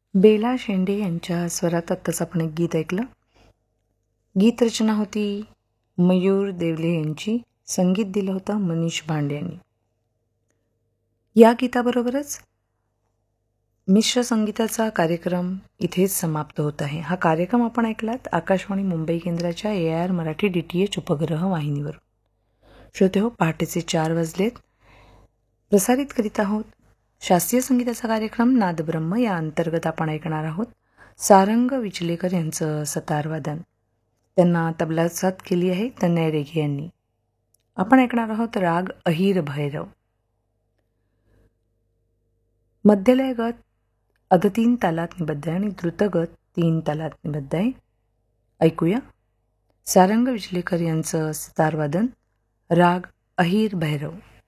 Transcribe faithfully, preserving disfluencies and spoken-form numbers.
बेला शेंडे यांच्या स्वरात आत्ताच आपण एक गीत ऐकलं. गीत रचना होती मयूर देवले यांची, संगीत दिलं होतं मनीष भांडे यांनी. या गीताबरोबरच मिश्र संगीताचा कार्यक्रम इथेच समाप्त होत आहे. हा कार्यक्रम आपण ऐकलात आकाशवाणी मुंबई केंद्राच्या ए I R Marathi D T H उपग्रह वाहिनीवर. श्रोते हो, पहाटेचे चार वाजलेत. प्रसारित करीत आहोत शास्त्रीय संगीताचा कार्यक्रम नादब्रह्म. या अंतर्गत आपण ऐकणार आहोत सारंग विचलेकर यांचं सतारवादन. त्यांना तबला साथ केली आहे तन्मय रेघे यांनी. आपण ऐकणार आहोत राग अहिर भैरव. मध्यलय गत अध तीन तालात निबद्ध आहे आणि द्रुतगत तीन तालात निबद्ध आहे. ऐकूया सारंग विचलेकर यांचं सतारवादन राग अहिर भैरव.